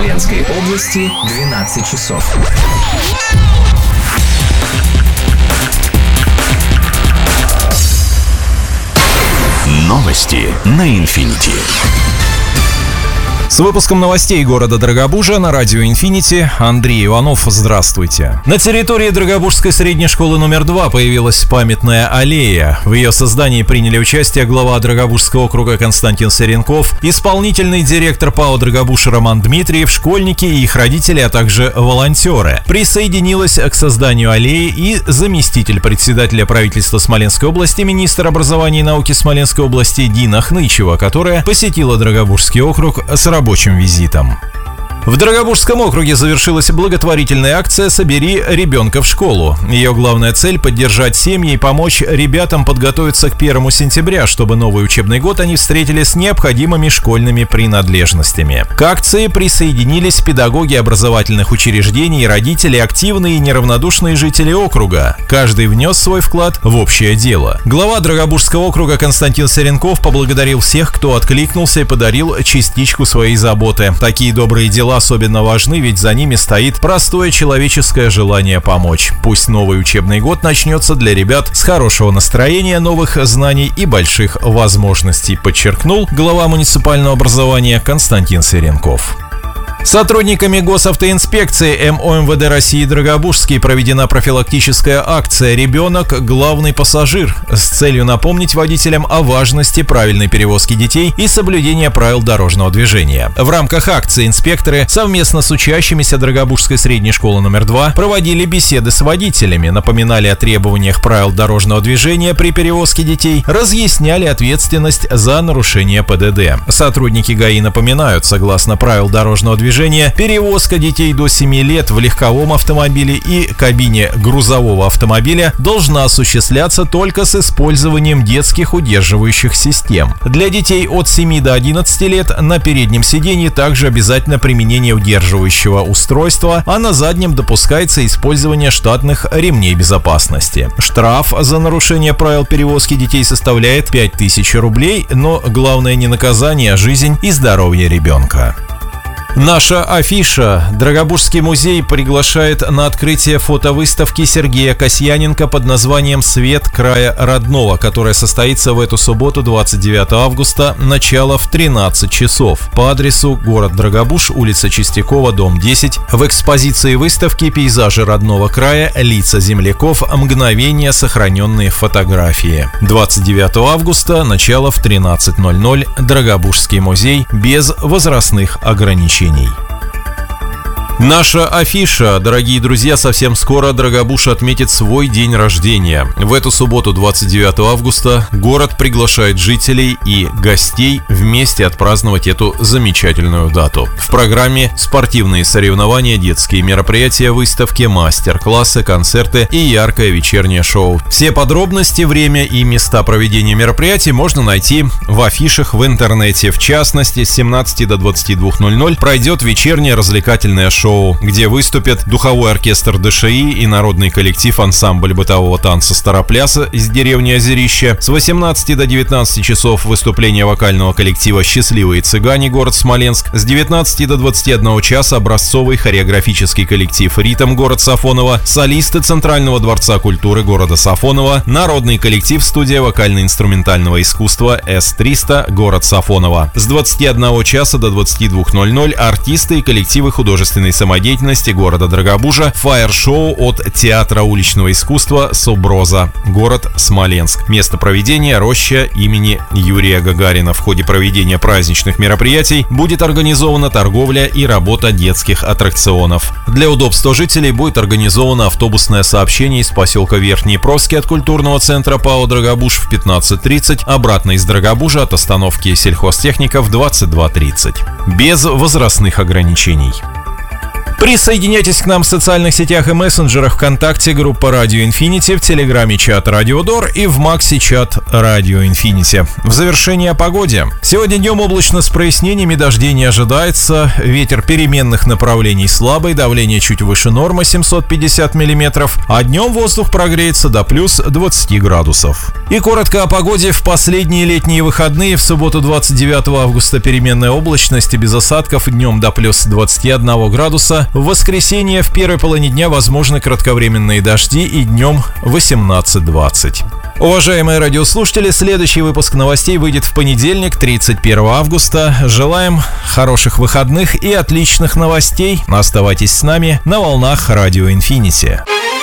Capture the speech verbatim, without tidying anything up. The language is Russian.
Смоленской области двенадцать часов. Новости на Инфинити. С выпуском новостей города Драгобужа на радио Инфинити Андрей Иванов. Здравствуйте. На территории Драгобужской средней школы номер два появилась памятная аллея. В ее создании приняли участие глава Драгобужского округа Константин Серенков, исполнительный директор ПАО «Драгобуж» Роман Дмитриев, школьники и их родители, а также волонтеры. Присоединилась к созданию аллеи и заместитель председателя правительства Смоленской области, министр образования и науки Смоленской области Дина Хнычева, которая посетила Драгобужский округ с рабочим визитом. В Драгобужском округе завершилась благотворительная акция «Собери ребенка в школу». Ее главная цель – поддержать семьи и помочь ребятам подготовиться к первому сентября, чтобы новый учебный год они встретили с необходимыми школьными принадлежностями. К акции присоединились педагоги образовательных учреждений и родители, активные и неравнодушные жители округа. Каждый внес свой вклад в общее дело. Глава Драгобужского округа Константин Серенков поблагодарил всех, кто откликнулся и подарил частичку своей заботы. Такие добрые дела особенно важны, ведь за ними стоит простое человеческое желание помочь. Пусть новый учебный год начнется для ребят с хорошего настроения, новых знаний и больших возможностей, подчеркнул глава муниципального образования Константин Серенков. Сотрудниками госавтоинспекции эм о эм вэ дэ России Драгобужский проведена профилактическая акция «Ребенок – главный пассажир» с целью напомнить водителям о важности правильной перевозки детей и соблюдения правил дорожного движения. В рамках акции инспекторы совместно с учащимися Драгобужской средней школы номер два проводили беседы с водителями, напоминали о требованиях правил дорожного движения при перевозке детей, разъясняли ответственность за нарушение пэ дэ дэ. Сотрудники ГАИ напоминают, согласно правил дорожного движения, перевозка детей до семи лет в легковом автомобиле и кабине грузового автомобиля должна осуществляться только с использованием детских удерживающих систем. Для детей от семи до одиннадцати лет на переднем сиденье также обязательно применение удерживающего устройства, а на заднем допускается использование штатных ремней безопасности. Штраф за нарушение правил перевозки детей составляет пять тысяч рублей, но главное не наказание, а жизнь и здоровье ребенка. Наша афиша. Драгобужский музей приглашает на открытие фотовыставки Сергея Касьяненко под названием «Свет края родного», которая состоится в эту субботу, двадцать девятого августа, начало в тринадцать часов. По адресу город Драгобуж, улица Чистякова, дом десять. В экспозиции выставки «Пейзажи родного края. Лица земляков. Мгновения, сохраненные фотографии». двадцать девятого августа, начало в тринадцать ноль ноль. Драгобужский музей без возрастных ограничений. Наша афиша. Дорогие друзья, совсем скоро Драгобуж отметит свой день рождения. В эту субботу, двадцать девятого августа, город приглашает жителей и гостей вместе отпраздновать эту замечательную дату. В программе спортивные соревнования, детские мероприятия, выставки, мастер-классы, концерты и яркое вечернее шоу. Все подробности, время и места проведения мероприятий можно найти в афишах в интернете. В частности, с семнадцати до двадцати двух ноль ноль пройдет вечернее развлекательное шоу, где выступят духовой оркестр дэ ша и и народный коллектив ансамбль бытового танца «Старопляса» из деревни Озерища. С восемнадцати до девятнадцати часов выступление вокального коллектива «Счастливые цыгане», город Смоленск. С девятнадцати до двадцати одного часа образцовый хореографический коллектив «Ритм», город Сафоново, солисты Центрального дворца культуры города Сафоново, народный коллектив студия вокально-инструментального искусства эс триста, город Сафоново. С двадцати одного часа до двадцати двух ноль ноль артисты и коллективы художественной самодеятельности города Драгобужа, фаер-шоу от Театра уличного искусства «Суброза», город Смоленск. Место проведения – роща имени Юрия Гагарина. В ходе проведения праздничных мероприятий будет организована торговля и работа детских аттракционов. Для удобства жителей будет организовано автобусное сообщение из поселка Верхний Провский от культурного центра ПАО «Драгобуж» в пятнадцать тридцать, обратно из Драгобужа от остановки сельхозтехника в двадцать два тридцать. Без возрастных ограничений. Присоединяйтесь к нам в социальных сетях и мессенджерах ВКонтакте, группа Радио Инфинити, в Телеграме чат Радио Дор и в Макси чат Радио Инфинити. В завершение о погоде. Сегодня днем облачно с прояснениями, дождей не ожидается, ветер переменных направлений слабый, давление чуть выше нормы семьсот пятьдесят миллиметров, а днем воздух прогреется до плюс двадцати градусов. И коротко о погоде в последние летние выходные. В субботу двадцать девятого августа переменная облачность и без осадков, днем до плюс двадцати одного градуса. В воскресенье в первой половине дня возможны кратковременные дожди и днем восемнадцать двадцать. Уважаемые радиослушатели, следующий выпуск новостей выйдет в понедельник, тридцать первого августа. Желаем хороших выходных и отличных новостей. Оставайтесь с нами на волнах Радио Инфинити.